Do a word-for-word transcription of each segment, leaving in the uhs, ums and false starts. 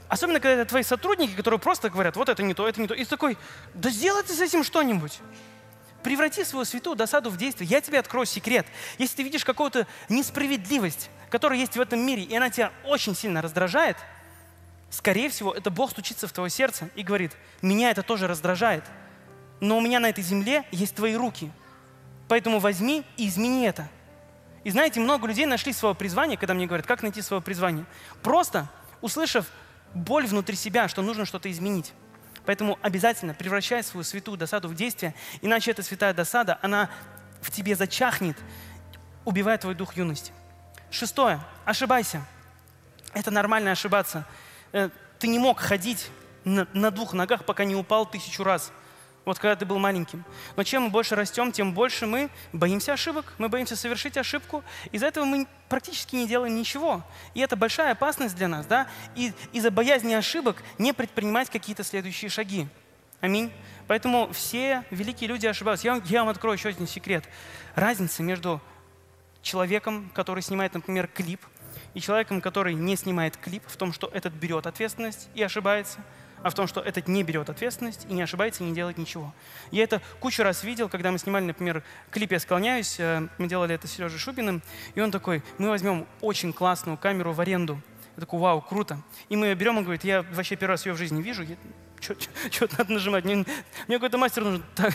особенно когда это твои сотрудники, которые просто говорят, вот это не то, это не то. И ты такой, да сделай ты с этим что-нибудь. Преврати свою святую досаду в действие. Я тебе открою секрет. Если ты видишь какую-то несправедливость, которая есть в этом мире, и она тебя очень сильно раздражает, скорее всего, это Бог стучится в твое сердце и говорит, меня это тоже раздражает, но у меня на этой земле есть твои руки. Поэтому возьми и измени это. И знаете, много людей нашли свое призвание, когда мне говорят, как найти свое призвание. Просто услышав боль внутри себя, что нужно что-то изменить. Поэтому обязательно превращай свою святую досаду в действие, иначе эта святая досада, она в тебе зачахнет, убивая твой дух юности. Шестое. Ошибайся. Это нормально ошибаться. Ты не мог ходить на, на двух ногах, пока не упал тысячу раз. Вот когда ты был маленьким. Но чем мы больше растем, тем больше мы боимся ошибок, мы боимся совершить ошибку. Из-за этого мы практически не делаем ничего. И это большая опасность для нас, да? И из-за боязни ошибок не предпринимать какие-то следующие шаги. Аминь. Поэтому все великие люди ошибаются. Я вам, я вам открою еще один секрет. Разница между человеком, который снимает, например, клип, и человеком, который не снимает клип, в том, что этот берет ответственность и ошибается, а в том, что этот не берет ответственность и не ошибается, и не делает ничего. Я это кучу раз видел, когда мы снимали, например, клип «Я склоняюсь», мы делали это с Сережей Шубиным, и он такой, мы возьмем очень классную камеру в аренду. Я такой, вау, круто. И мы ее берем, он говорит, я вообще первый раз ее в жизни вижу, что-то надо нажимать, мне, мне какой-то мастер нужен. Так.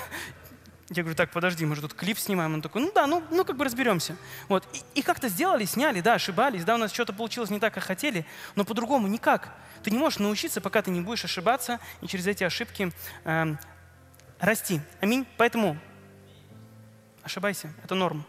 Я говорю, так, подожди, мы же тут клип снимаем. Он такой, ну да, ну, ну как бы разберемся. Вот. И, и как-то сделали, сняли, да, ошибались, да, у нас что-то получилось не так, как хотели, но по-другому никак. Ты не можешь научиться, пока ты не будешь ошибаться и через эти ошибки э, расти. Аминь. Поэтому ошибайся, это норм.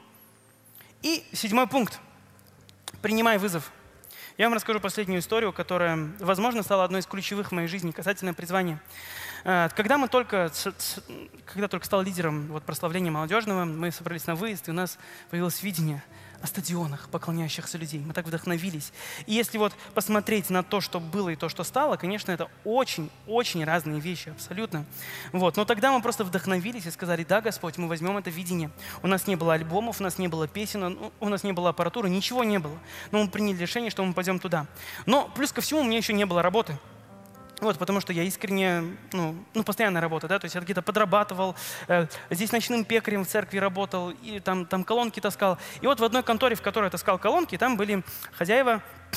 И седьмой пункт. Принимай вызов. Я вам расскажу последнюю историю, которая, возможно, стала одной из ключевых в моей жизни касательно призвания. Когда мы только, когда только стал лидером вот, прославления молодежного, мы собрались на выезд, и у нас появилось видение о стадионах поклоняющихся людей. Мы так вдохновились. И если вот посмотреть на то, что было и то, что стало, конечно, это очень-очень разные вещи, абсолютно. Вот. Но тогда мы просто вдохновились и сказали, да, Господь, мы возьмем это видение. У нас не было альбомов, у нас не было песен, у нас не было аппаратуры, ничего не было. Но мы приняли решение, что мы пойдем туда. Но плюс ко всему у меня еще не было работы. Вот, потому что я искренне, ну, ну постоянная работа, да, то есть я где-то подрабатывал, э, здесь ночным пекарем в церкви работал, и там, там колонки таскал. И вот в одной конторе, в которой я таскал колонки, там были хозяева,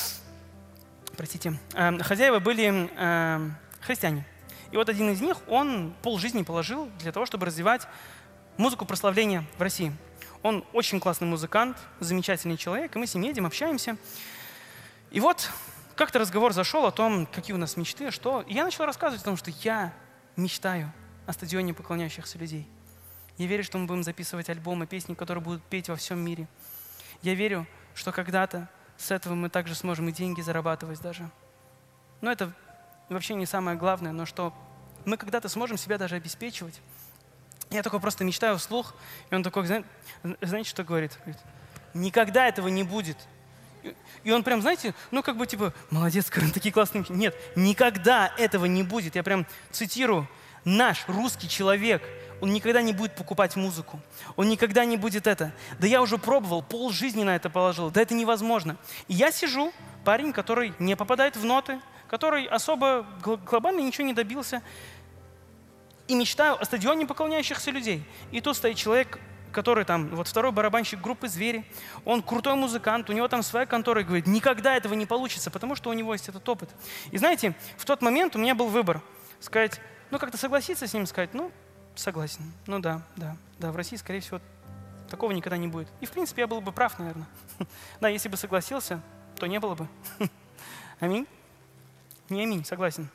простите, э, хозяева были э, христиане. И вот один из них, он полжизни положил для того, чтобы развивать музыку прославления в России. Он очень классный музыкант, замечательный человек, и мы с ним едем, общаемся. И вот как-то разговор зашел о том, какие у нас мечты, что. И я начал рассказывать о том, что я мечтаю о стадионе поклоняющихся людей. Я верю, что мы будем записывать альбомы, песни, которые будут петь во всем мире. Я верю, что когда-то с этого мы также сможем и деньги зарабатывать даже. Но это вообще не самое главное, но что мы когда-то сможем себя даже обеспечивать. Я такой просто мечтаю вслух, и он такой, знаете, что говорит? Говорит, никогда этого не будет. И он прям, знаете, ну как бы типа, молодец, Карен, такие классные. Нет, никогда этого не будет. Я прям цитирую, наш русский человек, он никогда не будет покупать музыку. Он никогда не будет это. Да я уже пробовал, полжизни на это положил. Да это невозможно. И я сижу, парень, который не попадает в ноты, который особо глобально ничего не добился. И мечтаю о стадионе поклоняющихся людей. И тут стоит человек, который там, вот второй барабанщик группы «Звери», он крутой музыкант, у него там своя контора, и говорит, никогда этого не получится, потому что у него есть этот опыт. И знаете, в тот момент у меня был выбор. Сказать, ну как-то согласиться с ним, сказать, ну согласен, ну да, да, да, в России, скорее всего, такого никогда не будет. И в принципе я был бы прав, наверное. Да, если бы согласился, то не было бы. Аминь? Не аминь, согласен.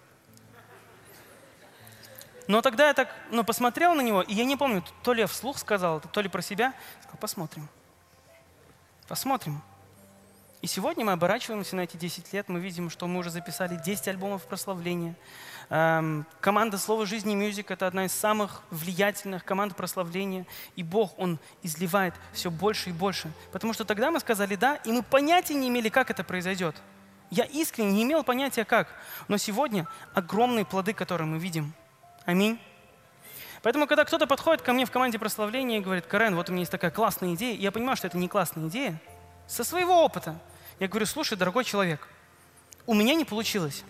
Но тогда я так ну, посмотрел на него, и я не помню, то ли я вслух сказал, то ли про себя. Сказал, посмотрим. Посмотрим. И сегодня мы оборачиваемся на эти десять лет, мы видим, что мы уже записали десять альбомов прославления. Эм, команда «Слово жизни Music» — это одна из самых влиятельных команд прославления. И Бог, Он изливает все больше и больше. Потому что тогда мы сказали «да», и мы понятия не имели, как это произойдет. Я искренне не имел понятия, как. Но сегодня огромные плоды, которые мы видим. Аминь. Поэтому, когда кто-то подходит ко мне в команде прославления и говорит, Карен, вот у меня есть такая классная идея, я понимаю, что это не классная идея, со своего опыта. Я говорю, слушай, дорогой человек, у меня не получилось.